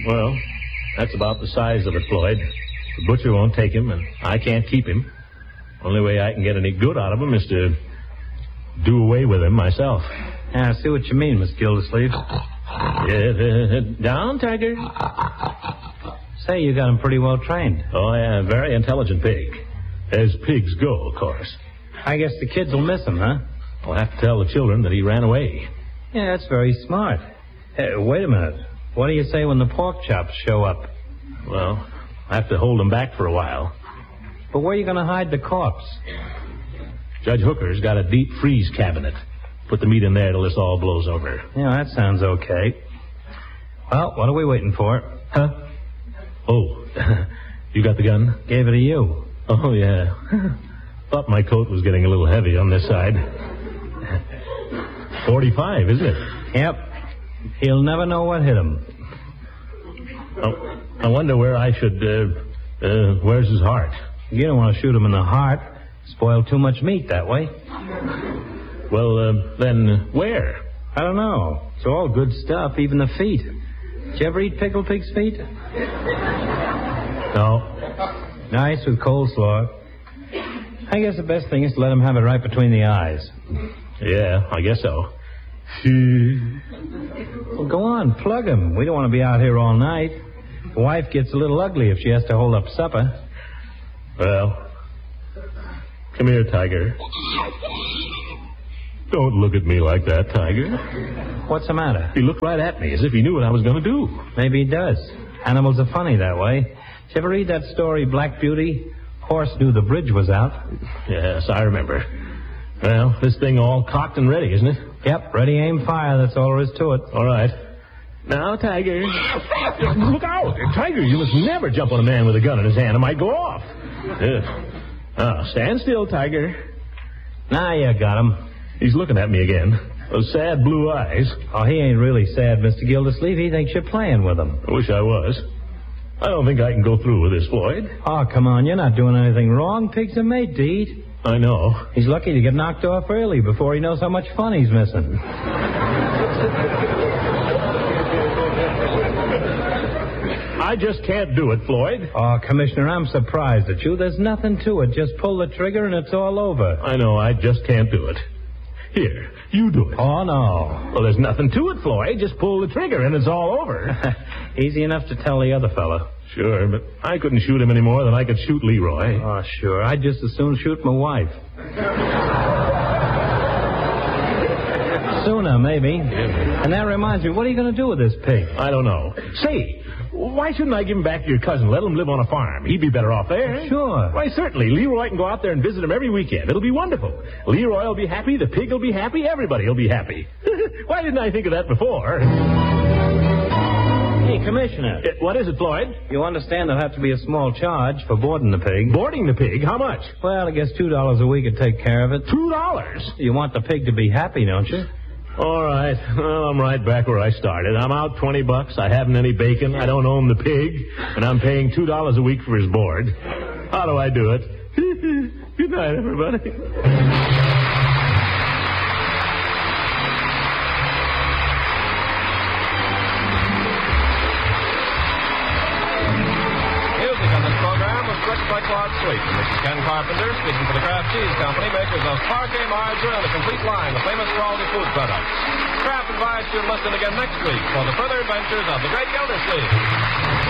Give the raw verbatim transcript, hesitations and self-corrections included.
Well, that's about the size of it, Floyd. The butcher won't take him, and I can't keep him. Only way I can get any good out of him is to do away with him myself. Yeah, I see what you mean, Miss Gildersleeve. Yeah, uh, down, Tiger. Say, you got him pretty well trained. Oh, yeah, very intelligent pig. As pigs go, of course. I guess the kids will miss him, huh? I'll have to tell the children that he ran away. Yeah, that's very smart. Hey, wait a minute. What do you say when the pork chops show up? Well, I have to hold them back for a while. But where are you going to hide the corpse? Judge Hooker's got a deep freeze cabinet. Put the meat in there till this all blows over. Yeah, that sounds okay. Well, what are we waiting for? Huh? Oh, you got the gun? Gave it to you. Oh, yeah. Thought my coat was getting a little heavy on this side. forty-five, isn't it? Yep. He'll never know what hit him. Oh, I wonder where I should, uh, uh, where's his heart? You don't want to shoot him in the heart. Spoil too much meat that way. Well, uh, then, where? I don't know. It's all good stuff, even the feet. Did you ever eat pickled pig's feet? No. Nice with coleslaw. I guess the best thing is to let him have it right between the eyes. Yeah, I guess so. Well, go on, plug him. We don't want to be out here all night. The wife gets a little ugly if she has to hold up supper. Well, come here, Tiger. Don't look at me like that, Tiger. What's the matter? He looked right at me as if he knew what I was going to do. Maybe he does. Animals are funny that way. Did you ever read that story, Black Beauty? Horse knew the bridge was out. Yes, I remember. Well, this thing all cocked and ready, isn't it? Yep, ready, aim, fire. That's all there is to it. All right. Now, Tiger. Look out! Tiger, you must never jump on a man with a gun in his hand. It might go off. Ugh. Now, stand still, Tiger. Now you got him. He's looking at me again. Those sad blue eyes. Oh, he ain't really sad, Mister Gildersleeve. He thinks you're playing with him. I wish I was. I don't think I can go through with this, Floyd. Oh, come on. You're not doing anything wrong. Pigs are made to eat. I know. He's lucky to get knocked off early before he knows how much fun he's missing. I just can't do it, Floyd. Oh, Commissioner, I'm surprised at you. There's nothing to it. Just pull the trigger and it's all over. I know. I just can't do it. Here, you do it. Oh, no. Well, there's nothing to it, Floyd. Just pull the trigger and it's all over. Easy enough to tell the other fella. Sure, but I couldn't shoot him any more than I could shoot Leroy. Oh, sure. I'd just as soon shoot my wife. Sooner, maybe. Yeah. And that reminds me, what are you going to do with this pig? I don't know. Say, why shouldn't I give him back to your cousin? Let him live on a farm. He'd be better off there. Sure. Why, certainly. Leroy can go out there and visit him every weekend. It'll be wonderful. Leroy will be happy. The pig will be happy. Everybody will be happy. Why didn't I think of that before? Hey, Commissioner. Uh, what is it, Floyd? You understand there'll have to be a small charge for boarding the pig. Boarding the pig? How much? Well, I guess two dollars a week would take care of it. Two dollars? You want the pig to be happy, don't you? All right. Well, I'm right back where I started. I'm out twenty bucks. I haven't any bacon. I don't own the pig. And I'm paying two dollars a week for his board. How do I do it? Good night, everybody. Music on this program was written by Claude Sweet. This is Ken Carpenter speaking for the Kraft Cheese Company, makers of Parquet margarine and a complete line of famous quality food products. Kraft invites you to listen again next week for the further adventures of the Great Gildersleeve.